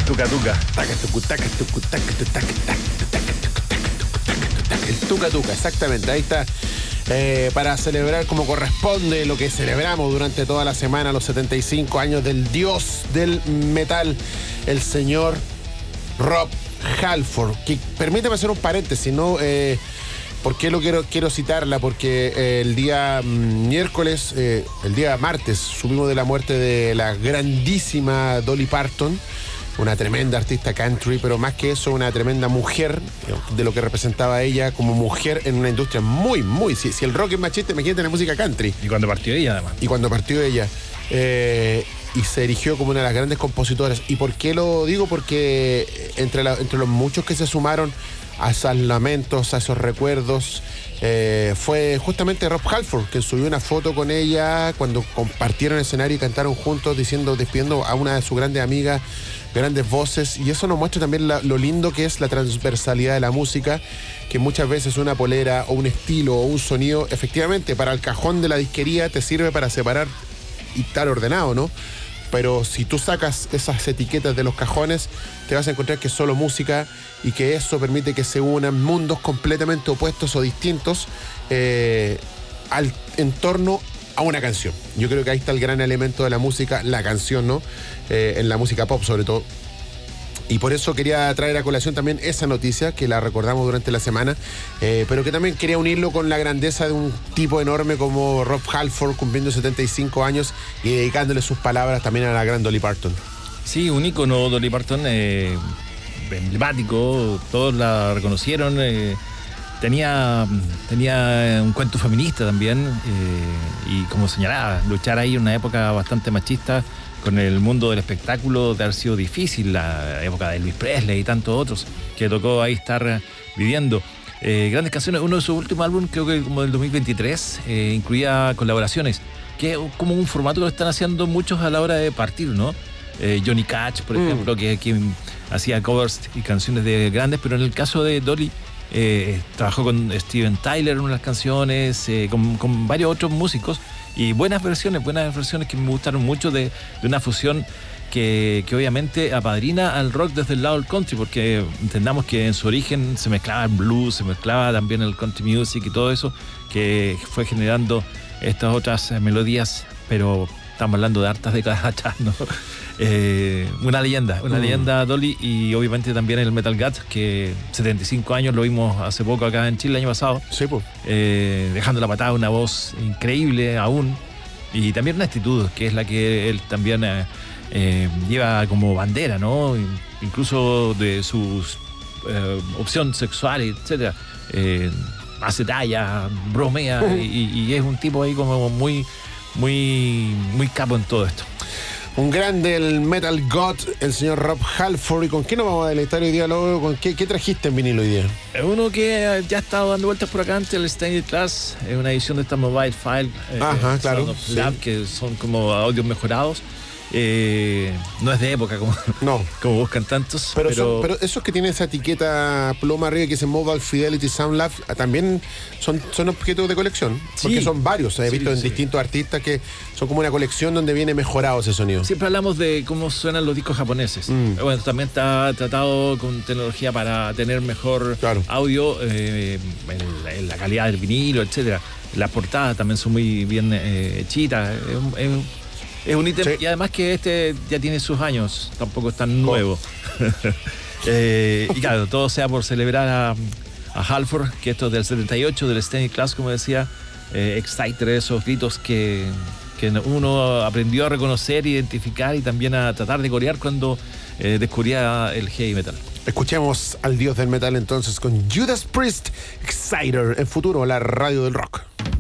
Tuca Tuca. El Tuca Tuca, exactamente. Ahí está. Para celebrar como corresponde lo que celebramos durante toda la semana, los 75 años del dios del metal, el señor Rob Halford. Que permíteme hacer un paréntesis, ¿no? ¿Por qué lo quiero citarla? Porque el día miércoles, el día martes, supimos de la muerte de la grandísima Dolly Parton, una tremenda artista country, pero más que eso, una tremenda mujer, de lo que representaba ella como mujer en una industria muy... Si el rock es machista, imagínate la música country. Y cuando partió ella, además. Y se erigió como una de las grandes compositoras. ¿Y por qué lo digo? Porque entre los muchos que se sumaron a esos lamentos, a esos recuerdos, fue justamente Rob Halford, que subió una foto con ella cuando compartieron escenario y cantaron juntos, despidiendo a una de sus grandes amigas, grandes voces. Y eso nos muestra también lo lindo que es la transversalidad de la música, que muchas veces una polera o un estilo o un sonido, efectivamente, para el cajón de la disquería te sirve para separar y estar ordenado, ¿no? Pero si tú sacas esas etiquetas de los cajones, te vas a encontrar que es solo música y que eso permite que se unan mundos completamente opuestos o distintos en torno a una canción. Yo creo que ahí está el gran elemento de la música, la canción, ¿no? En la música pop, sobre todo. Y por eso quería traer a colación también esa noticia, que la recordamos durante la semana, pero que también quería unirlo con la grandeza de un tipo enorme como Rob Halford, cumpliendo 75 años y dedicándole sus palabras también a la gran Dolly Parton. Sí, un ícono, Dolly Parton, emblemático, todos la reconocieron. Tenía un cuento feminista también, y como señalaba, luchar ahí en una época bastante machista con el mundo del espectáculo de haber sido difícil, la época de Elvis Presley y tantos otros que tocó ahí estar viviendo. Grandes canciones. Uno de sus últimos álbumes, creo que como del 2023, incluía colaboraciones, que es como un formato que lo están haciendo muchos a la hora de partir, ¿no? Johnny Cash, por ejemplo, que hacía covers y canciones de grandes, pero en el caso de Dolly, trabajó con Steven Tyler en unas canciones, con varios otros músicos, y buenas versiones que me gustaron mucho de una fusión que obviamente apadrina al rock desde el lado del country, porque entendamos que en su origen se mezclaba el blues, se mezclaba también el country music y todo eso, que fue generando estas otras melodías, pero estamos hablando de hartas décadas atrás, ¿no? Una leyenda Dolly, y obviamente también el Metal Gut, que 75 años, lo vimos hace poco acá en Chile, el año pasado. Sí, pues. Dejando la patada, una voz increíble aún, y también una actitud que es la que él también lleva como bandera, ¿no? Incluso de sus opción sexual, etcétera. Hace talla, bromea, y es un tipo ahí como muy capo en todo esto. Un grande, el Metal God, el señor Rob Halford. ¿Y con qué nos vamos a deleitar hoy día, Lobo? ¿Con qué trajiste en vinilo hoy día? Uno que ya ha estado dando vueltas por acá antes, el Standard Class, es una edición de esta Mobile File. Ajá, claro. Sí. Lab, que son como audios mejorados. No es de época como buscan tantos. Pero esos que tienen esa etiqueta pluma arriba que dice Mobile Fidelity Sound Lab, también son objetos de colección. Porque son varios. He visto en distintos artistas que son como una colección donde viene mejorado ese sonido. Siempre hablamos de cómo suenan los discos japoneses. Bueno, también está tratado con tecnología para tener mejor audio, en la calidad del vinilo, etcétera. Las portadas también son muy bien hechitas. Es un ítem, y además que este ya tiene sus años, tampoco es tan nuevo. Y claro, todo sea por celebrar a Halford, que esto es del 78, del Stanley Class, como decía, Exciter, esos gritos que uno aprendió a reconocer, identificar y también a tratar de corear cuando descubría el heavy metal. Escuchemos al dios del metal entonces con Judas Priest, Exciter, en Futuro, la radio del rock.